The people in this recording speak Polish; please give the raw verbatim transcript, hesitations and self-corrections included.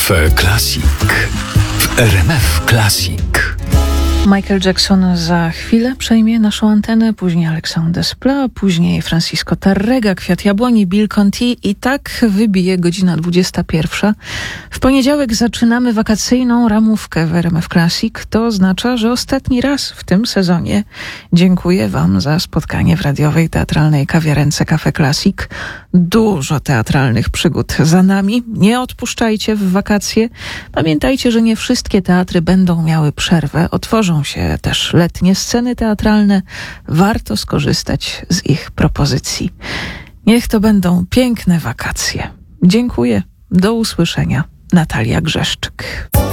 Cafe Classic w R M F Classic. Michael Jackson za chwilę przejmie naszą antenę, później Alexandre Desplat, później Francisco Tárrega, Kwiat Jabłoni, Bill Conti i tak wybije godzina dwudziesta pierwsza. W poniedziałek zaczynamy wakacyjną ramówkę w R M F Classic. To oznacza, że ostatni raz w tym sezonie dziękuję Wam za spotkanie w radiowej teatralnej kawiarence Cafe Classic. Dużo teatralnych przygód za nami. Nie odpuszczajcie w wakacje. Pamiętajcie, że nie wszystkie teatry będą miały przerwę. Otworzą się też letnie sceny teatralne. Warto skorzystać z ich propozycji. Niech to będą piękne wakacje. Dziękuję. Do usłyszenia. Natalia Grzeszczyk.